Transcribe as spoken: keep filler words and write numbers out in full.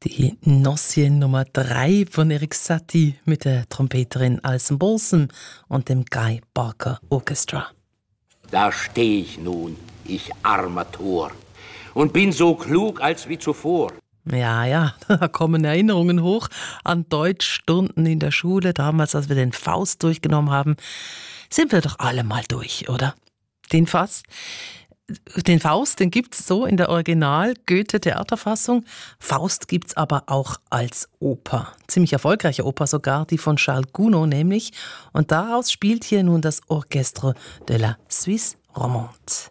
Die Nossien Nummer drei von Erik Satie mit der Trompeterin Alison Balsam und dem Guy Barker Orchestra. Da steh ich nun, ich armer Tor, und bin so klug als wie zuvor. Ja, ja, da kommen Erinnerungen hoch an Deutschstunden in der Schule. Damals, als wir den Faust durchgenommen haben, sind wir doch alle mal durch, oder? Den Faust, den Faust, den gibt's so in der Original-Goethe-Theaterfassung. Faust gibt's aber auch als Oper. Ziemlich erfolgreiche Oper sogar, die von Charles Gounod nämlich. Und daraus spielt hier nun das Orchestre de la Suisse Romande.